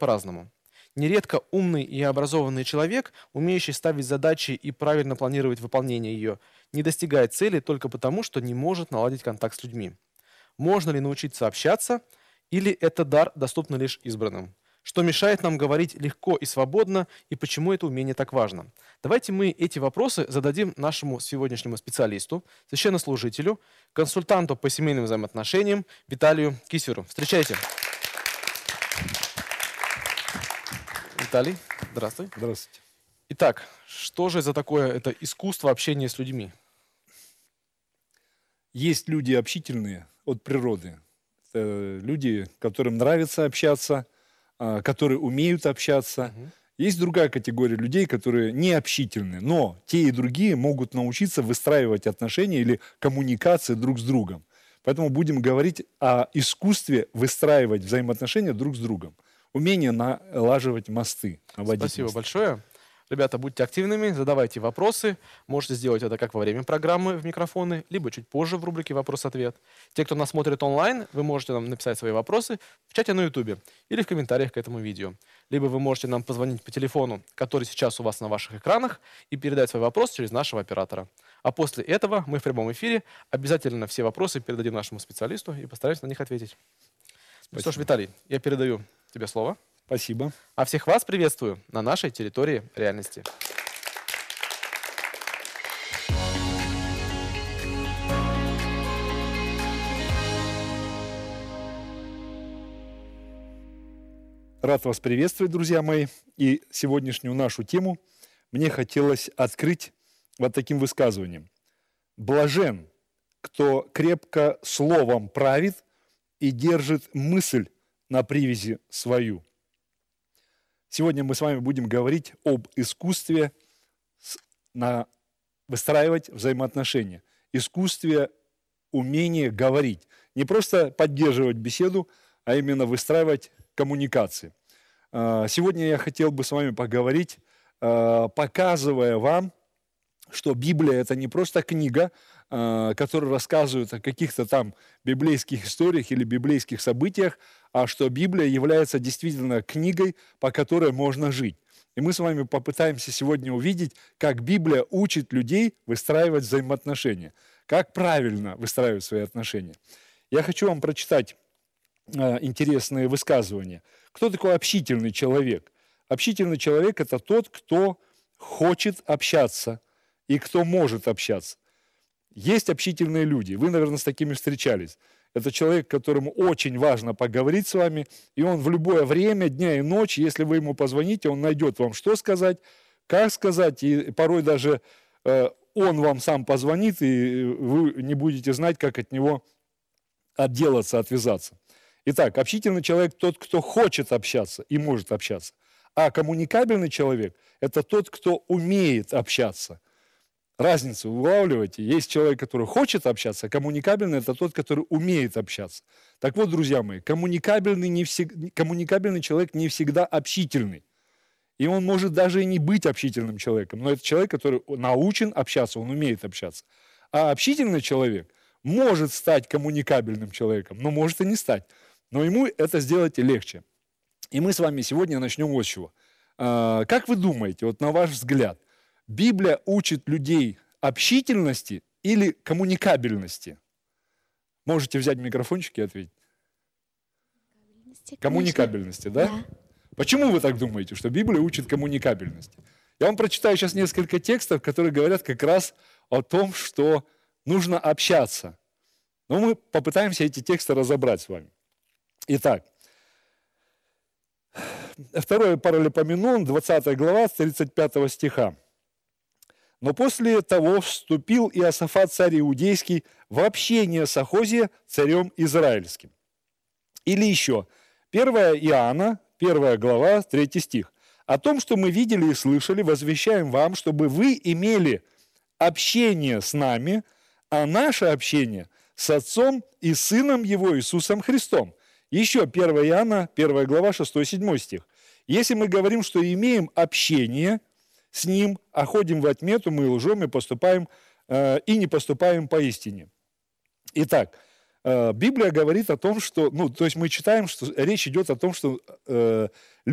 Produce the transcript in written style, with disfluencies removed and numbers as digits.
по-разному. Нередко умный и образованный человек, умеющий ставить задачи и правильно планировать выполнение ее, не достигает цели только потому, что не может наладить контакт с людьми. Можно ли научиться общаться, или это дар доступен лишь избранным? Что мешает нам говорить легко и свободно, и почему это умение так важно? Давайте мы эти вопросы зададим нашему сегодняшнему специалисту, священнослужителю, консультанту по семейным взаимоотношениям Виталию Кисверу. Встречайте. Виталий, здравствуй. Здравствуйте. Итак, что же за такое это искусство общения с людьми? Есть люди общительные от природы. Это люди, которым нравится общаться, которые умеют общаться. Есть другая категория людей, которые не общительны, но те и другие могут научиться выстраивать отношения или коммуникации друг с другом. Поэтому будем говорить о искусстве выстраивать взаимоотношения друг с другом. Умение налаживать мосты, наводить Спасибо мосты. большое. Ребята, будьте активными, задавайте вопросы. Можете сделать это как во время программы в микрофоны, либо чуть позже в рубрике «Вопрос-ответ». Те, кто нас смотрит онлайн, вы можете нам написать свои вопросы в чате на YouTube или в комментариях к этому видео. Либо вы можете нам позвонить по телефону, который сейчас у вас на ваших экранах, и передать свой вопрос через нашего оператора. А после этого мы в прямом эфире обязательно все вопросы передадим нашему специалисту и постараемся на них ответить. Ну что ж, Виталий, я передаю тебе слово. Спасибо. А всех вас приветствую на нашей территории реальности. Рад вас приветствовать, друзья мои. И сегодняшнюю нашу тему мне хотелось открыть вот таким высказыванием. «Блажен, кто крепко словом правит и держит мысль на привязи свою». Сегодня мы с вами будем говорить об искусстве выстраивать взаимоотношения, искусстве умения говорить. Не просто поддерживать беседу, а именно выстраивать коммуникации. Сегодня я хотел бы с вами поговорить, показывая вам, что Библия – это не просто книга, которая рассказывает о каких-то там библейских историях или библейских событиях, а что Библия является действительно книгой, по которой можно жить. И мы с вами попытаемся сегодня увидеть, как Библия учит людей выстраивать взаимоотношения, как правильно выстраивать свои отношения. Я хочу вам прочитать интересные высказывания. Кто такой общительный человек? Общительный человек – это тот, кто хочет общаться и кто может общаться. Есть общительные люди, вы, наверное, с такими встречались. Это человек, которому очень важно поговорить с вами, и он в любое время, дня и ночи, если вы ему позвоните, он найдет вам, что сказать, как сказать, и порой даже он вам сам позвонит, и вы не будете знать, как от него отделаться, отвязаться. Итак, общительный человек – тот, кто хочет общаться и может общаться. А коммуникабельный человек – это тот, кто умеет общаться. Разницу вы улавливаете. Есть человек, который хочет общаться, а коммуникабельный – это тот, который умеет общаться. Так вот, друзья мои, коммуникабельный человек не всегда общительный. И он может даже и не быть общительным человеком. Но это человек, который научен общаться, он умеет общаться. А общительный человек может стать коммуникабельным человеком, но может и не стать. Но ему это сделать легче. И мы с вами сегодня начнем вот с чего. Как вы думаете, вот на ваш взгляд, Библия учит людей общительности или коммуникабельности? Можете взять микрофончик и ответить. Коммуникабельности, да? Да. Почему вы так думаете, что Библия учит коммуникабельности? Я вам прочитаю сейчас несколько текстов, которые говорят как раз о том, что нужно общаться. Но мы попытаемся эти тексты разобрать с вами. Итак, 2 Паралипоменон, 20 глава, 35 стиха. «Но после того вступил Иосафат, царь иудейский, в общение с Ахозией, царем израильским». Или еще, 1 Иоанна, 1 глава, 3 стих. «О том, что мы видели и слышали, возвещаем вам, чтобы вы имели общение с нами, а наше общение с Отцом и Сыном Его Иисусом Христом». Еще 1 Иоанна, 1 глава, 6-7 стих. «Если мы говорим, что имеем общение с Ним, а ходим во тьме, то мы лжем и не поступаем поистине». Итак, Библия говорит о том, что, то есть мы читаем, что речь идет о том, что